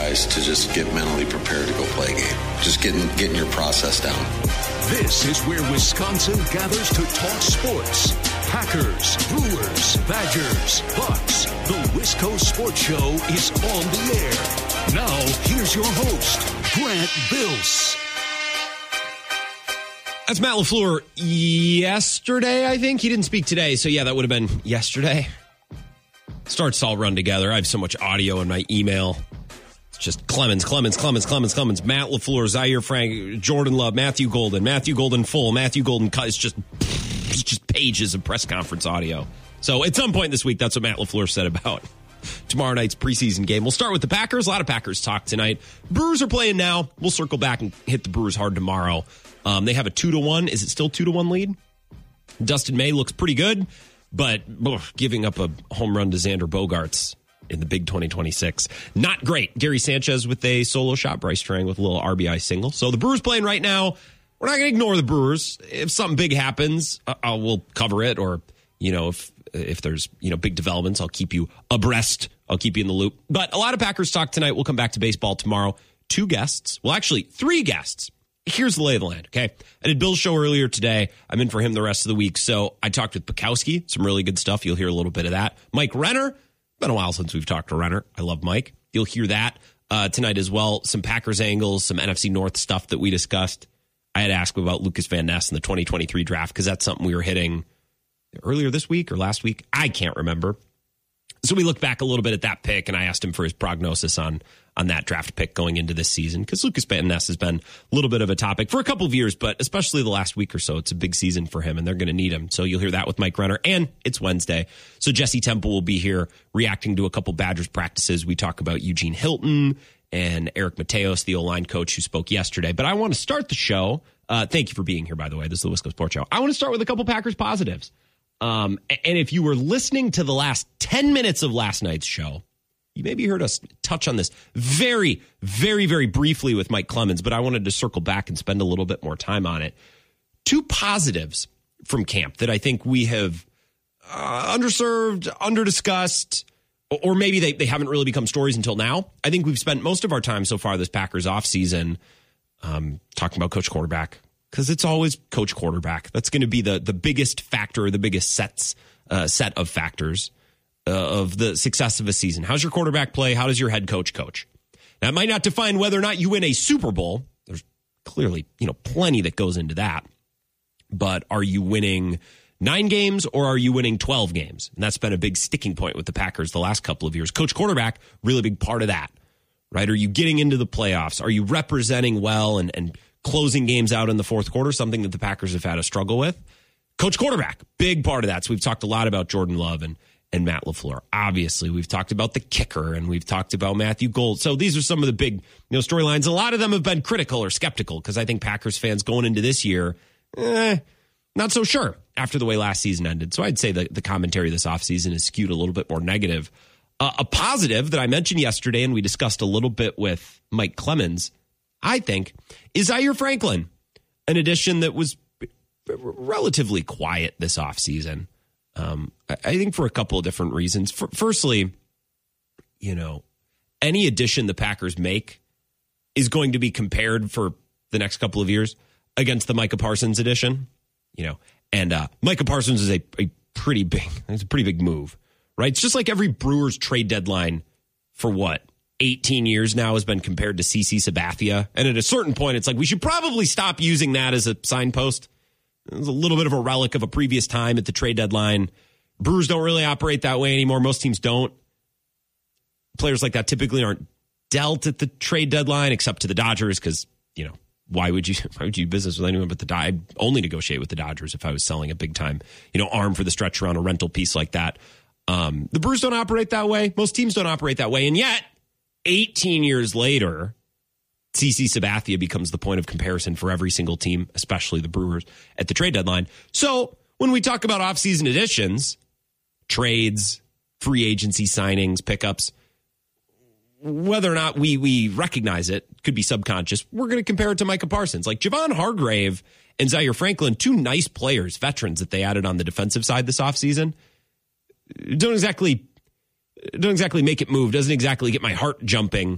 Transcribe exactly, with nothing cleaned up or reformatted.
guys to just get mentally prepared to go play a game. Just getting getting your process down. This is where Wisconsin gathers to talk sports. Packers, Brewers, Badgers, Bucks. The Wisco Sports Show is on the air. Now, here's your host, Grant Bills. That's Matt LaFleur yesterday, I think. He didn't speak today, so yeah, that would have been yesterday. Starts all run together. I have so much audio in my email. It's just Clemens, Clemens, Clemens, Clemens, Clemens, Matt LaFleur, Zaire Frank, Jordan Love, Matthew Golden, Matthew Golden full, Matthew Golden cut. It's just, it's just pages of press conference audio. So at some point this week, that's what Matt LaFleur said about tomorrow night's preseason game. We'll start with the Packers. A lot of Packers talk tonight. Brewers are playing now. We'll circle back and hit the Brewers hard tomorrow. Um, they have a two to one. Is it still two to one lead? Dustin May looks pretty good, but ugh, giving up a home run to Xander Bogaerts in the big twenty twenty-six, not great. Gary Sanchez with a solo shot. Bryce Trang with a little R B I single. So the Brewers playing right now. We're not going to ignore the Brewers. If something big happens, uh, uh, we'll cover it. Or you know, if if there's you know big developments, I'll keep you abreast. I'll keep you in the loop. But a lot of Packers talk tonight. We'll come back to baseball tomorrow. Two guests. Well, actually, three guests. Here's the lay of the land, okay? I did Bill's show earlier today. I'm in for him the rest of the week. So I talked with Bukowski, some really good stuff. You'll hear a little bit of that. Mike Renner. Been a while since we've talked to Renner. I love Mike. You'll hear that uh, tonight as well. Some Packers angles, some N F C North stuff that we discussed. I had asked him about Lucas Van Ness in the twenty twenty-three draft because that's something we were hitting earlier this week or last week. I can't remember. So we looked back a little bit at that pick, and I asked him for his prognosis on on that draft pick going into this season, because Lucas Van Ness has been a little bit of a topic for a couple of years, but especially the last week or so. It's a big season for him, and they're going to need him. So you'll hear that with Mike Renner, and it's Wednesday. So Jesse Temple will be here reacting to a couple Badgers practices. We talk about Eugene Hilton and Eric Mateos, the O-line coach who spoke yesterday. But I want to start the show. Uh, thank you for being here, by the way. This is the Wisco Sports Show. I want to start with a couple Packers positives. Um, and if you were listening to the last ten minutes of last night's show, you maybe heard us touch on this very, very, very briefly with Mike Clemens, but I wanted to circle back and spend a little bit more time on it. Two positives from camp that I think we have uh, underserved, underdiscussed, or, or maybe they, they haven't really become stories until now. I think we've spent most of our time so far this Packers offseason um, talking about coach quarterback, because it's always coach quarterback. That's going to be the the biggest factor, the biggest sets uh, set of factors uh, of the success of a season. How's your quarterback play? How does your head coach coach? Now, it might not define whether or not you win a Super Bowl. There's clearly, you know, plenty that goes into that. But are you winning nine games or are you winning twelve games? And that's been a big sticking point with the Packers the last couple of years. Coach quarterback, really big part of that, right? Are you getting into the playoffs? Are you representing well and and closing games out in the fourth quarter, something that the Packers have had a struggle with? Coach quarterback, big part of that. So we've talked a lot about Jordan Love and, and Matt LaFleur. Obviously, we've talked about the kicker, and we've talked about Matthew Gold. So these are some of the big, you know, storylines. A lot of them have been critical or skeptical, because I think Packers fans going into this year, eh, not so sure after the way last season ended. So I'd say that the commentary this offseason is skewed a little bit more negative. Uh, a positive that I mentioned yesterday, and we discussed a little bit with Mike Clemens, I think, is Zaire Franklin, an addition that was relatively quiet this offseason. Um, I think for a couple of different reasons. For, firstly, you know, any addition the Packers make is going to be compared for the next couple of years against the Micah Parsons addition. You know, and uh, Micah Parsons is a, a pretty big, it's a pretty big move, right? It's just like every Brewers trade deadline for what? eighteen years now has been compared to C C Sabathia. And at a certain point, it's like, we should probably stop using that as a signpost. It's a little bit of a relic of a previous time at the trade deadline. Brewers don't really operate that way anymore. Most teams don't. Players like that typically aren't dealt at the trade deadline, except to the Dodgers, because, you know, why would you why would you do business with anyone but the Dodgers? I'd only negotiate with the Dodgers if I was selling a big time, you know, arm for the stretcher on a rental piece like that. Um, the Brewers don't operate that way. Most teams don't operate that way. And yet, eighteen years later, C C Sabathia becomes the point of comparison for every single team, especially the Brewers, at the trade deadline. So when we talk about offseason additions, trades, free agency signings, pickups, whether or not we we recognize it, could be subconscious, we're going to compare it to Micah Parsons. Like Javon Hargrave and Zaire Franklin, two nice players, veterans that they added on the defensive side this offseason, don't exactly... Don't exactly make it move. Doesn't exactly get my heart jumping